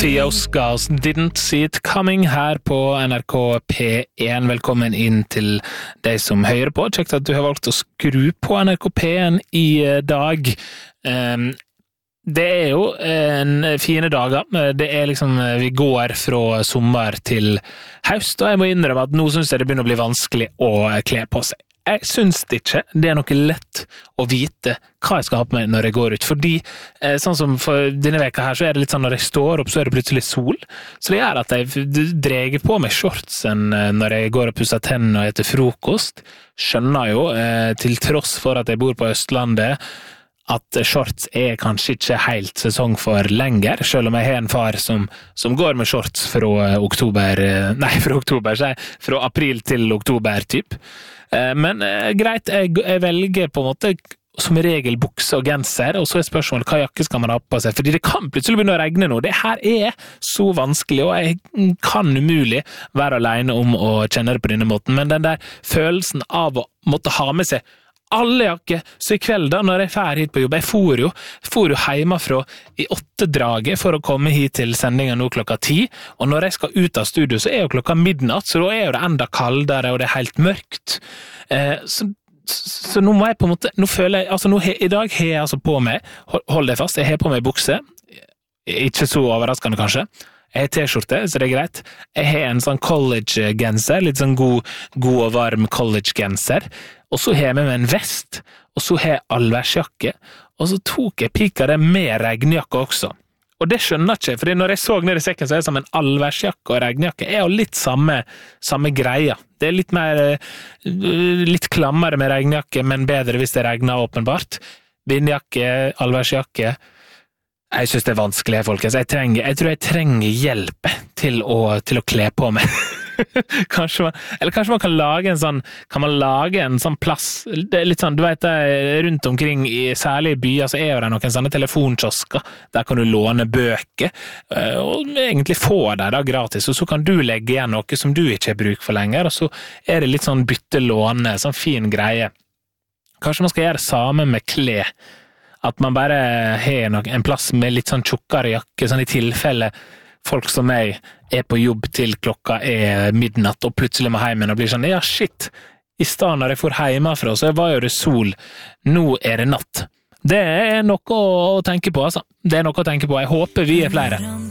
Fioscas Didn't See It Coming her på NRK P1. Velkommen inn til deg som hører på. Kjekt at du har valgt å skru på NRK P1 i dag. Det jo en fine dager. Det liksom, vi går fra sommer til høst, og jeg må innrømme at nå synes jeg det begynner å bli vanskelig å kle på seg. Jeg synes ikke det noe lett å vite hva jeg skal ha på meg når jeg går ut, fordi sånn som for denne veka her, så det litt sånn når jeg står opp, så det plutselig sol, så det gjør at jeg dreger på meg shortsen når jeg går og pusser tennene og etter frokost. Skjønner jo, til tross for at jeg bor på Østlandet, at shorts kanskje ikke helt sesong for lenger, selv om jeg har en far som går med shorts fra april til oktober typ. Men greit, jeg velger på en måte som regel bukse og genser, og så spørsmålet hva jakke skal man ha på seg, fordi det kan plutselig begynne å regne nå. Det her så vanskelig, og jeg kan umulig være alene om å kjenne det på denne måten, men den der følelsen av å måtte ha med seg alle jakker, så i kveld da, når jeg fer hit på jobb, jeg for jo hjemmefra i 8-draget for å komme hit til sendingen nå klokka 10, og når jeg skal ut av studio, så jo klokka midnatt, så da jo det enda kaldere, og det helt mørkt. Så nå må jeg på en måte, nå føler jeg, altså i dag har jeg altså på meg, hold deg fast, jeg har på meg bukse, ikke så overraskende kanskje, jeg har t-skjorte, så det greit. Jeg har en sånn college-genser, litt sånn god og varm college-genser, og så har jeg med meg en vest, og så har jeg allværsjakke, og så tok jeg pika det med regnjakke også. Og det skjønner jeg ikke, for når jeg så ned i sekken, så det som en allværsjakke og regnjakke, jo litt samme greia. Det litt mer, litt klammere med regnjakke, men bedre hvis det regner åpenbart. Vindjakke, allværsjakke. Jeg synes det vanskelig, folkens. Jeg tror jeg trenger hjelp til å kle på meg. Kanskje man kan lage en sånn plass, det litt sånn, du vet rundt omkring, særlig i byer, så det noen sånne telefonkiosker, der kan du låne bøker, og egentlig få deg da gratis, og så kan du legge igjen noe som du ikke har bruk for lenger, og så det litt sånn bytte-låne, sånn fin greie. Kanskje man skal gjøre det samme med kle, at man bare har en plass med litt sånn tjukkere jakke, sånn i tilfelle folk som meg på jobb til klokka midnatt, og plutselig må hjem og blir sånn, ja shit, i stedet når jeg får hjemmefra, så var jo det sol, nå det natt. Det noe å tenke på, altså. Det noe å tenke på, jeg håper vi flere.